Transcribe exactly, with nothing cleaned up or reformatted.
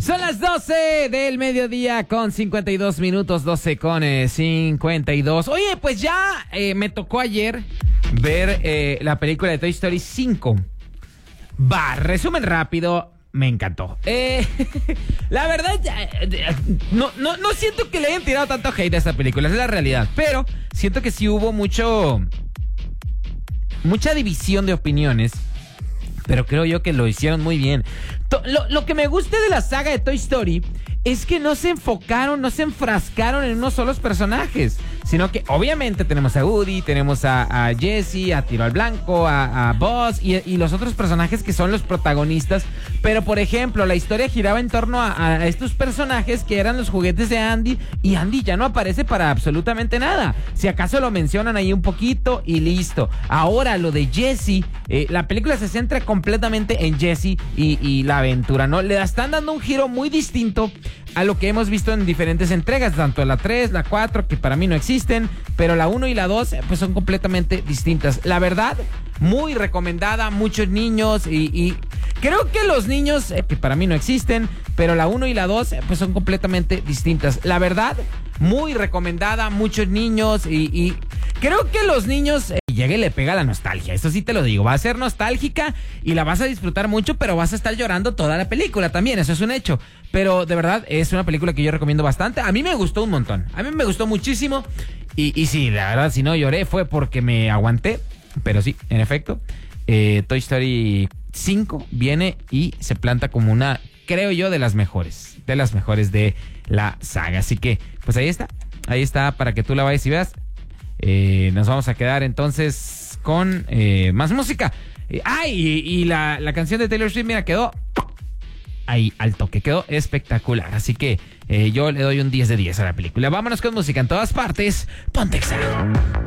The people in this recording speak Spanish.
Son las doce del mediodía con cincuenta y dos minutos, doce con eh, cincuenta y dos. Oye, pues ya eh, me tocó ayer ver eh, la película de Toy Story cinco. Va, resumen rápido. Me encantó. Eh, la verdad, no, no, no siento que le hayan tirado tanto hate a esta película, es la realidad. Pero siento que sí hubo mucho... mucha división de opiniones. Pero creo yo que lo hicieron muy bien. To- lo, lo que me gusta de la saga de Toy Story es que no se enfocaron, no se enfrascaron en unos solos personajes, sino que obviamente tenemos a Woody, tenemos a, a Jessie, a Tiro al Blanco, a, a Buzz y, y los otros personajes que son los protagonistas. Pero por ejemplo, la historia giraba en torno a, a estos personajes que eran los juguetes de Andy, y Andy ya no aparece para absolutamente nada. Si acaso lo mencionan ahí un poquito y listo. Ahora lo de Jessie, eh, la película se centra completamente en Jessie y, y la aventura, ¿no? Le están dando un giro muy distinto a lo que hemos visto en diferentes entregas, tanto la tres, la cuatro, que para mí no existen, pero la uno y la dos pues son completamente distintas. La verdad, muy recomendada, muchos niños y, y creo que los niños, eh, que para mí no existen, pero la uno y la dos pues son completamente distintas. La verdad, muy recomendada, muchos niños y, y creo que los niños... Eh, llega y le pega la nostalgia, eso sí te lo digo, va a ser nostálgica y la vas a disfrutar mucho, pero vas a estar llorando toda la película también, eso es un hecho. Pero de verdad es una película que yo recomiendo bastante. A mí me gustó un montón, a mí me gustó muchísimo y, y sí, la verdad, si no lloré fue porque me aguanté. Pero sí, en efecto, eh, Toy Story cinco viene y se planta como una, creo yo, de las mejores, de las mejores de la saga. Así que, pues ahí está, ahí está para que tú la vayas y veas. Eh, nos vamos a quedar entonces con eh, más música. Eh, ¡Ay! Y, y la, la canción de Taylor Swift, mira, quedó ahí al toque, quedó espectacular. Así que eh, yo le doy un diez de diez a la película. Vámonos con música en todas partes. Ponte Exa.